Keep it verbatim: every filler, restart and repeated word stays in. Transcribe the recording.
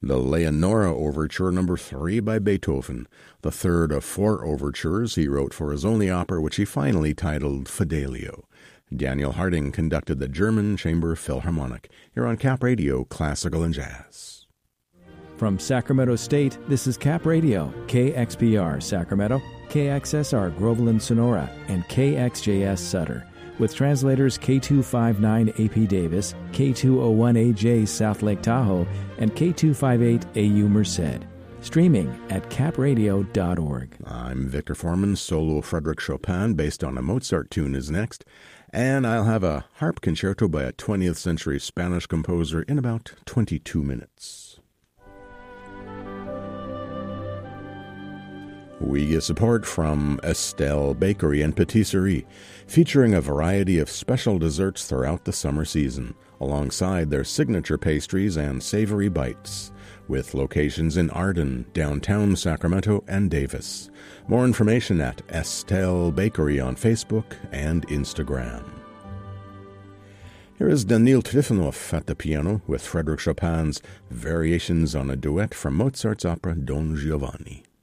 The Leonora Overture Number three by Beethoven, the third of four overtures he wrote for his only opera, which he finally titled Fidelio. Daniel Harding conducted the German Chamber Philharmonic, here on Cap Radio, Classical and Jazz. From Sacramento State, this is Cap Radio, K X P R Sacramento, K X S R Groveland Sonora, and K X J S Sutter, with translators K two fifty-nine A P Davis, K two oh one A J South Lake Tahoe, and K two fifty-eight A U Merced. Streaming at cap radio dot org. I'm Victor Foreman. Solo Frederic Chopin, based on a Mozart tune, is next. And I'll have a harp concerto by a twentieth century Spanish composer in about twenty-two minutes. We get support from Estelle Bakery and Patisserie, featuring a variety of special desserts throughout the summer season, alongside their signature pastries and savory bites, with locations in Arden, downtown Sacramento, and Davis. More information at Estelle Bakery on Facebook and Instagram. Here is Danil Trifonov at the piano with Frédéric Chopin's Variations on a Duet from Mozart's opera Don Giovanni.